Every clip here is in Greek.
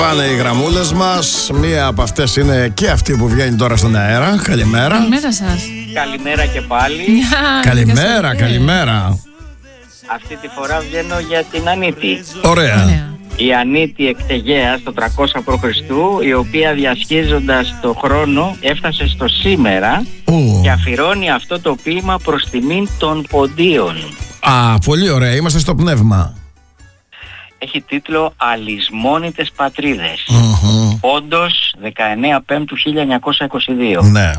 Πάνε οι γραμμούλες μας. Μία από αυτές είναι και αυτή που βγαίνει τώρα στον αέρα. Καλημέρα. Καλημέρα σας. Καλημέρα και πάλι. Καλημέρα, καλημέρα. Αυτή τη φορά βγαίνω για την Ανίτη. Ωραία. Η Ανίτη Εκτεγέα στο 300 π.Χ., η οποία διασχίζοντας το χρόνο έφτασε στο σήμερα και αφιερώνει αυτό το ποίημα προς τιμήν των ποντίων. Α, πολύ ωραία. Είμαστε στο πνεύμα. Έχει τίτλο «Αλυσμόνητες πατρίδες». Πόντος 19 Πέμπτου 1922. Ναι.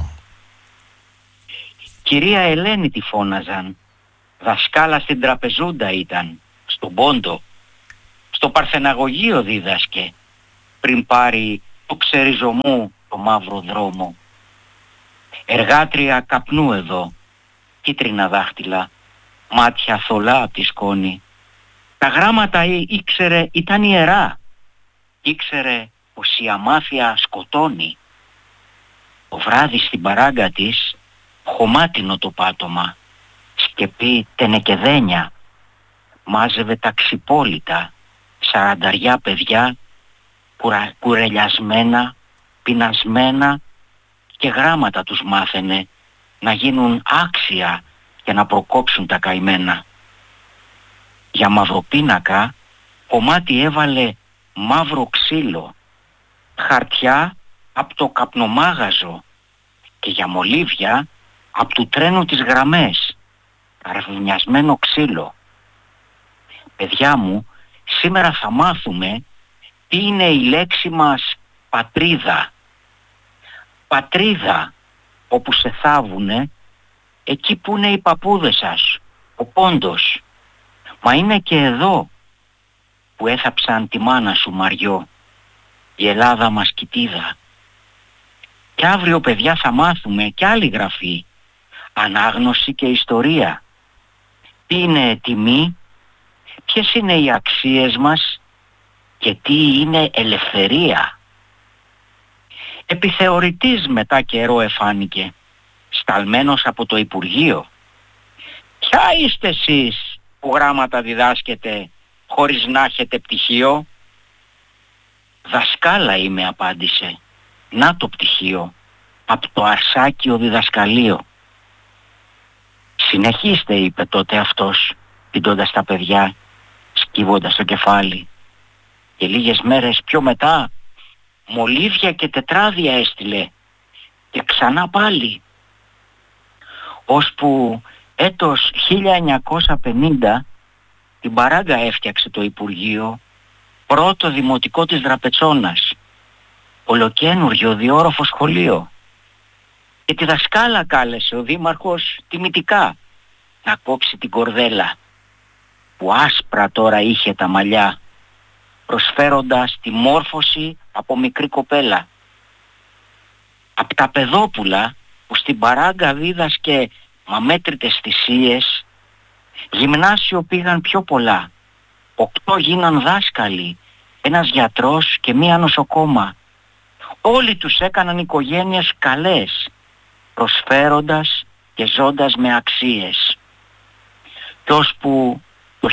Κυρία Ελένη τη φώναζαν. Δασκάλα στην Τραπεζούντα ήταν. Στον Πόντο. Στο Παρθεναγωγείο δίδασκε. Πριν πάρει του ξεριζωμού το μαύρο δρόμο. Εργάτρια καπνού εδώ. Κίτρινα δάχτυλα. Μάτια θολά απ' τη σκόνη. Τα γράμματα ήξερε ήταν ιερά. Ήξερε πως η αμάθεια σκοτώνει. Το βράδυ στην παράγκα της χωμάτινο το πάτωμα. Σκεπή τενεκεδένια. Μάζευε τα ξυπόλυτα. 40 παιδιά κουρελιασμένα, πεινασμένα και γράμματα τους μάθαινε να γίνουν άξια και να προκόψουν τα καημένα. Για μαυροπίνακα κομμάτι έβαλε μαύρο ξύλο, χαρτιά από το καπνομάγαζο και για μολύβια από του τρένου τις γραμμές, καρβουνιασμένο ξύλο. Παιδιά μου, σήμερα θα μάθουμε τι είναι η λέξη μας πατρίδα. Πατρίδα, όπου σε θάβουνε, εκεί που είναι οι παππούδες σας, ο Πόντος. Μα είναι και εδώ που έθαψαν τη μάνα σου Μαριό, η Ελλάδα μας κοιτίδα. Και αύριο παιδιά θα μάθουμε κι άλλη γραφή, ανάγνωση και ιστορία. Τι είναι τιμή, ποιες είναι οι αξίες μας και τι είναι ελευθερία. Επιθεωρητής μετά καιρό εφάνηκε, σταλμένος από το Υπουργείο. Ποια είστε εσείς που γράμματα διδάσκετε χωρίς να έχετε πτυχίο? Δασκάλα είμαι, απάντησε. Να το πτυχίο, από το Αρσάκιο διδασκαλείο. Συνεχίστε, είπε τότε αυτός, πηντώντας τα παιδιά, σκύβοντας το κεφάλι. Και λίγες μέρες πιο μετά μολύβια και τετράδια έστειλε και ξανά πάλι. Ώσπου έτος 1950 την παράγκα έφτιαξε το Υπουργείο, πρώτο δημοτικό της Δραπετσόνας, ολοκαίνουργιο διόροφο σχολείο. Και τη δασκάλα κάλεσε ο δήμαρχος τιμητικά να κόψει την κορδέλα που άσπρα τώρα είχε τα μαλλιά, προσφέροντας τη μόρφωση από μικρή κοπέλα. Απ' τα παιδόπουλα που στην παράγκα δίδασκε μαμέτρητες θυσίες, γυμνάσιο πήγαν πιο πολλά. 8 γίναν δάσκαλοι, ένας γιατρός και μία νοσοκόμα. Όλοι τους έκαναν οικογένειες καλές, προσφέροντας και ζώντας με αξίες. Κι ώσπου το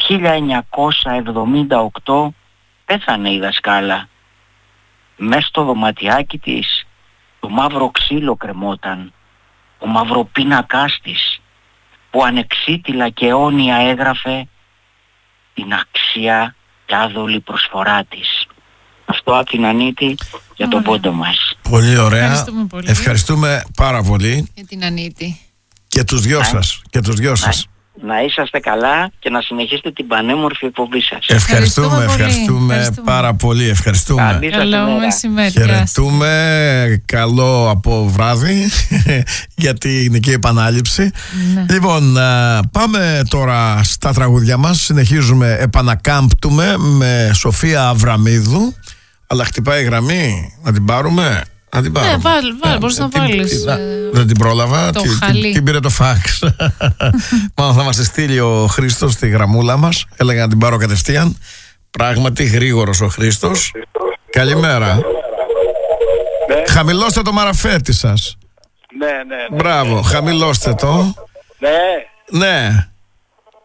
1978 πέθανε η δασκάλα. Μες στο δωματιάκι της το μαύρο ξύλο κρεμόταν, ο μαυροπίνακάς της, που ανεξίτηλα και αιώνια έγραφε την αξία και άδολη προσφορά της. Αυτό από την Ανίτη για τον Πόντο μας. Πολύ ωραία. Πολύ. Ευχαριστούμε πάρα πολύ. Για την Ανίτη. Και τους δυο σας. Και τους δυο σας. Να είσαστε καλά και να συνεχίσετε την πανέμορφη εκπομπή σας. Ευχαριστούμε πάρα πολύ. Ευχαριστούμε. Καλό μεσημέρι. Χαιρετούμε. Καλό από βράδυ γιατί είναι και η επανάληψη. Ναι. Λοιπόν, πάμε τώρα στα τραγούδια μας. Συνεχίζουμε, επανακάμπτουμε με Σοφία Αβραμίδου. Αλλά χτυπάει η γραμμή. Να την πάρουμε. Ναι, βάλε, μπορείς να βάλεις. Δεν την πρόλαβα. Την πήρε το φάξ. Μάλλον θα μας τη στείλει ο Χρήστος στη γραμμούλα μας. Έλεγα να την πάρω κατευθείαν. Πράγματι γρήγορος ο Χρήστος. Καλημέρα. Ναι. Χαμηλώστε το μαραφέτη σας. Ναι. Μπράβο, χαμηλώστε το. Ναι. Ναι.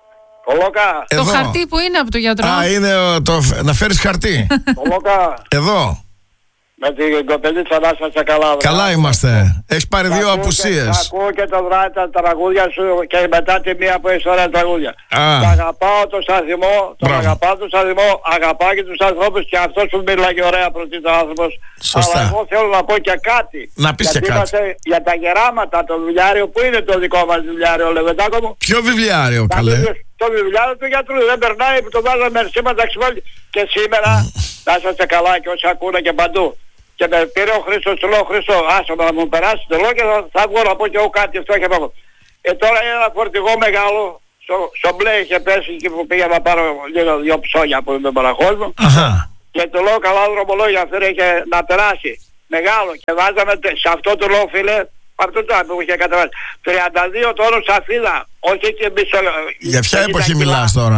Το Λόκα. Το χαρτί που είναι από το γιατρό. Α, είναι να φέρεις χαρτί. Το Λόκα. Εδώ. Με την κοπελίτσα να είσαστε καλά. Καλά είμαστε. Έχεις πάρει 2 απουσίες. Ακούω και το βράδυ τα τραγούδια σου και μετά τη μία που έχεις ωραία τραγούδια. Τα αγαπάω το σταθμό, αγαπάω το σταθμό, αγαπάω και τους ανθρώπους και αυτός που μιλάει ωραία πρωτήτω άνθρωπος. Σωστά. Αλλά εγώ θέλω να πω και κάτι. Να πεις και κάτι. Για τα γεράματα, το βιβλιάριο που είναι το δικό μας βιβλιάριο, Λεβεντάκο μου. Ποιο βιβλιάριο, καλέ? Το βιβλιάριο του γιατρού δεν περνάει που το βάζαμε σήματα ξυπόλυ. Και σήμερα να είσαστε καλά και όσοι ακούνε και παντού. Και με πήρε ο Χρήστος, του λέω Χρήστο, άσε να μου περάσει το λόγο και θα βγω να πω και εγώ κάτι αυτό και πάω. Τώρα είναι ένα φορτηγό μεγάλο, στο μπλε είχε πέσει και που πήγα να πάρω λίγο 2 ψώνια από τον παραχώρο. Και του λέω καλά δρομολόγια αυτό είχε να περάσει. Μεγάλο και βάζαμε σε αυτό το λέω φίλε, αυτό το που είχε κατεβάσει. 32 τόνους σαφίδα, όχι και μισό. Για ποια εποχή μιλάς τώρα?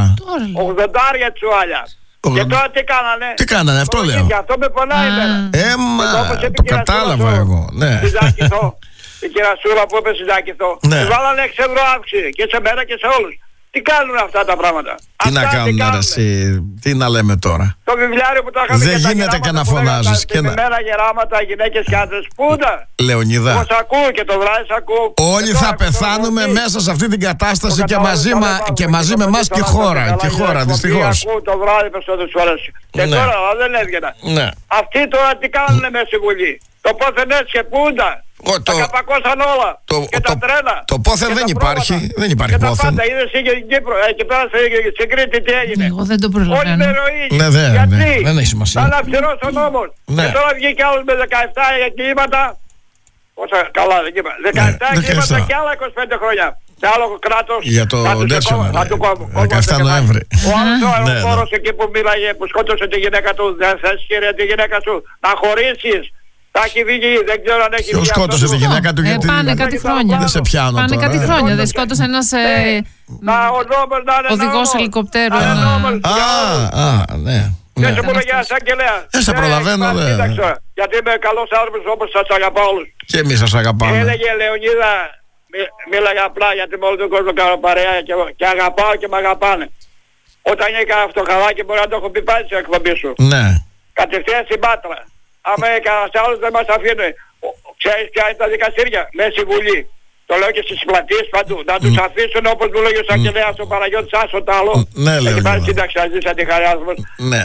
80 τσουάλια. Και τώρα τι κάνανε? Τι κάνανε, αυτό λέω. Και αυτό με πονάει εμένα. Το κατάλαβα εγώ. Ναι. Η κερασούρα που είπε συντάκηθο. Τη βάλανε 6 ευρώ αύξηση και σε μένα και σε όλους. Τι κάνουν αυτά τα πράγματα? Τι να κάνουν εσύ, τι να λέμε τώρα? Το βιβλιάριο που τα είχαμε. Δεν γίνεται και να φωνάζεις. Μέρα γεράματα, γυναίκες και άντρες. Πούντα. Λεωνίδα. Εγώ σ' ακούω και το βράδυ σ' ακούω. Όλοι θα πεθάνουμε μέσα σε αυτή την κατάσταση και μαζί με εμάς και η χώρα. Και η χώρα, δυστυχώς. Ακούω το βράδυ περισσότερες φορές. Και τώρα δεν έβγαινα. Αυτοί τώρα τι κάνουνε μέσα στη Βουλή? Το πόθεν έτσι και πούντα. Τα καπακώσαν όλα. Και τα τρένα. Το πόθεν δεν υπάρχει. Δεν υπάρχει πόθεν. Και τα πάντα. Είδες στην Κύπρο. Εκεί πέρα στην Κρήτη τι έγινε? Εγώ δεν το προλαβαίνω. Όλη με ροή. Γιατί? Δεν έχει σημασία. Θα αναψηρώσει ο νόμος. Και τώρα βγήκε άλλος με 17 εγκλήματα. Όσα καλά δεν είπα. 17 εγκλήματα και άλλα 25 χρόνια. Σε άλλο κράτος. Για το Ντέτσονα. 17 Νοέμβρη. Ο άλλος ο αεροφόρος εκεί που μίλαγε, που σκότωσε τη γυναίκα του. Δεν θες κύριε τη γυναίκα σου να χωρίσεις? Θα έχει βγει, δεν ξέρω αν έχει βγει. Ποιος σκότωσε τη γυναίκα του? Γιατί πάνε κάτι χρόνια. Δεν σε πιάνω τώρα. Πάνε κάτι χρόνια. Δεν σκότωσε ένας οδηγός ελικοπτέρου. Ναι. Και σε μου λέγε εισαγγελέα. Δεν σε προλαβαίνω, δε. Γιατί είμαι καλός άνθρωπος όπως σας αγαπάω όλους. Και εμείς σας αγαπάμε. Έλεγε Λεωνίδα, μίλαγε απλά γιατί με όλο τον κόσμο κάνω παρέα και αγαπάω και με αγαπάνε. Όταν έκανα αυτό το χαλάκι μπορεί να το έχω πει πάλι στην εκπομπή σου. Ναι. Κατευθείαν στην Πάτρα. Άμα κανένας άλλος δεν μας αφήνει. Ξέρεις ποια είναι τα δικαστήρια? Μέσα στη Βουλή. Το λέω και στις πλατείες παντού. Να τους αφήσουν όπως μου λέγει ο Σαγγελέας ο Παναγιώτης Άσο τ' άλλο. Ναι, λέω. Έχει πάρει σύνταξη να ζήσει αντιχαρή άνθρωπος. Ναι.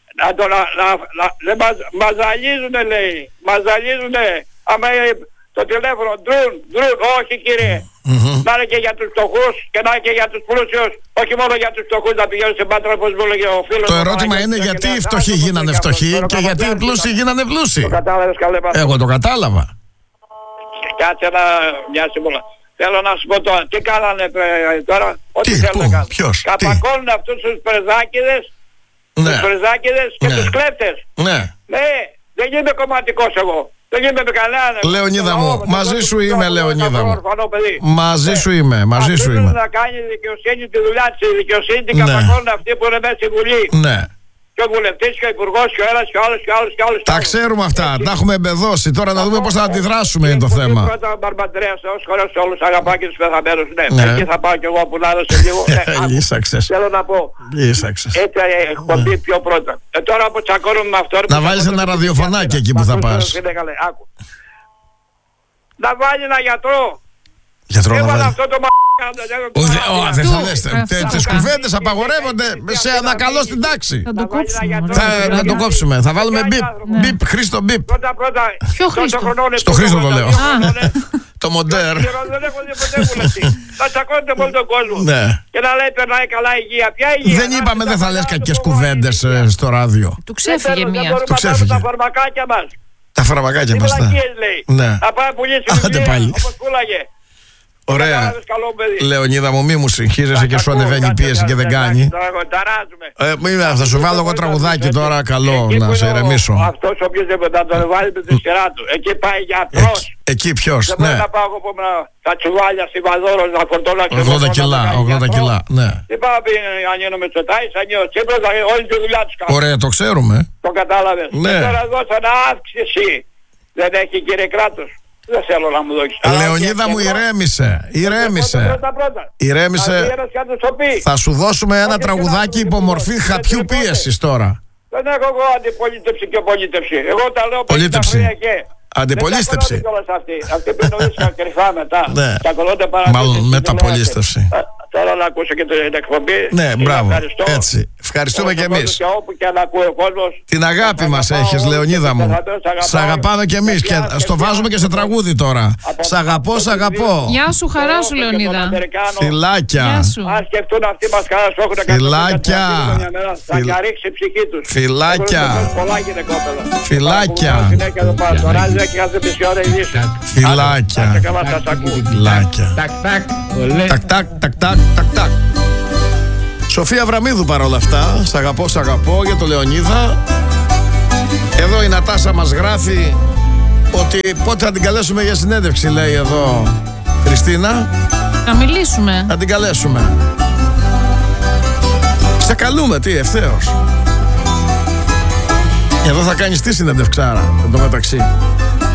Μας ζαλίζουνε λέει. Μας ζαλίζουνε. Άμα το τηλέφωνο ντρουν. Όχι κύριε. Να είναι και για τους φτωχούς και να είναι και για τους πλούσιους. Όχι μόνο για τους φτωχούς να πηγαίνουν σε Πάτρα όπως μου έλεγε ο φίλος. Το ερώτημα είναι γιατί οι φτωχοί γίνανε φτωχοί και γιατί οι πλούσιοι γίνανε πλούσιοι. Το κατάλαβες καλέ μας. Εγώ το κατάλαβα. Κάτσε μια συμβουλά. Θέλω να σου πω τώρα, τι κάνανε τώρα? Ό,τι θέλουν να κάνουν. Ποιος, καπακώνουν αυτούς τους πρεζάκηδες. Τους πρεζάκηδες και τους κλέφτες. Ναι. Δεν είμαι κομματικός εγώ. Δεν είμαι με κανέναν. Λεωνίδα μου, μαζί σου είμαι, Λεωνίδα μου. Μαζί σου είμαι, μαζί σου είμαι. Να κάνει η δικαιοσύνη τη δουλειά της. Η δικαιοσύνη την καπακώνουν αυτοί που είναι μέσα στη Βουλή. Ναι. Και ο βουλευτής και ο υπουργός και ο ένας και ο άλλος και ο άλλος και ο άλλος. Τα ξέρουμε αυτά, τα έχουμε εμπεδώσει. Τώρα να δούμε πώς θα αντιδράσουμε είναι το θέμα. Πρώτα ο Μπαρμπαντρέας, ως χωρός όλους αγαπά και τους πεθαμένους. Ναι, εκεί θα πάω κι εγώ που να έδωσε λίγο. Λύσαξες. Θέλω να πω. Λύσαξες. Έτσι εκπομπή πιο πρώτα. Τώρα που τσακώνουμε με αυτό. Να βάλεις ένα ραδιοφωνάκι εκεί που θα πας. Να βάλει ένα γιατρό. Γιατρό να βάλει. Αυτό το δεν θα λες. Τις κουβέντες απαγορεύονται. Σε ανακαλώ στην τάξη. Θα το κόψουμε. Θα το κόψουμε. Θα βάλουμε μπιπ. Χρήστο μπιπ. Πρώτα. Ποιο Χρήστο? Στο Χρήστο το λέω. Το μοντέρ. Δεν έχω δει ποτέ βουλευτή. Θα τσακώνετε με όλο τον κόσμο. Και να λέει περνάει καλά υγεία. Ποια υγεία? Δεν είπαμε δεν θα λες κακές κουβέντες στο ράδιο. Του ξέφυγε μία. Του ξέφυγε. Τα φαρμακάκια μας. Τα φαρμακάκια μας. Ναι. Θα πάει πουλήσει βιβλία όπως πουλάγε. Ωραία. Λεωνίδα μου, μη μου συγχύζεσαι και σου ανεβαίνει η πίεση και δεν κάνει. Θα σου βάλω εγώ τραγουδάκι τώρα, καλό να σε ηρεμήσω. Αυτός οποιοδήποτε θα τον βάλει με τη σειρά του. Εκεί πάει γιατρός. Εκεί ποιος? Δεν μπορεί να πάω εγώ που τα τσουβάλια στη Βαδόρο να φορτώνω 80 κιλά, 80 κιλά, ναι. Τι πάω αν γίνω με Τσοτάης, αν γίνω Τσίπρος, όλη τη δουλειά τους κάνουν. Ωραία, το ξέρουμε. Το κατάλαβες. Ναι. Τώρα δώσαν αύξηση. Δεν έχει κύριε κράτος. Δεν θέλω να μου δώσεις. Λεωνίδα μου, ηρέμησε. Ηρέμησε. Θα σου δώσουμε ένα τραγουδάκι υπομορφή χαπιού πίεσης τώρα. Δεν έχω εγώ αντιπολίτευση και πολίτευση. Εγώ τα λέω Πολίτευση. Αντιπολίτευση. Αυτοί που εννοήθηκαν κρυφά μετά. Ναι. Τα κολόνται παραδείγματα. Μάλλον μεταπολίτευση. Θέλω να ακούσω και την εκπομπή. Ναι, μπράβο. Ευχαριστώ. Έτσι. Ευχαριστούμε και εμείς. Και όπου και να ακούει ο κόσμος. Την αγάπη μας έχεις, Λεωνίδα μου. Σ' αγαπάμε και εμείς. Και στο βάζουμε και σε τραγούδι τώρα. Σ' αγαπώ, σ' αγαπώ. Γεια σου, χαρά σου, Λεωνίδα. Φιλάκια. Γεια σου. Αν σκεφτούν αυτοί μας καλά σου έχουν κάνει. Φιλάκια. Θα καρύξει η ψυχή τους. Φιλάκια. Φιλάκια. Φιλάκια. Φιλάκια. Τακ, τακ, ολέ. Τακ, τακ, τακ, τακ, τακ, τακ. Σοφία Βραμίδου παρόλα αυτά. Σ' αγαπώ, σ' αγαπώ για το Λεωνίδα. Εδώ η Νατάσα μας γράφει ότι πότε θα την καλέσουμε για συνέντευξη, λέει εδώ Χριστίνα. Να μιλήσουμε. Να την καλέσουμε. Σε καλούμε, τι, ευθέως. Εδώ θα κάνεις τι συνέντευξάρα, εν τω μεταξύ.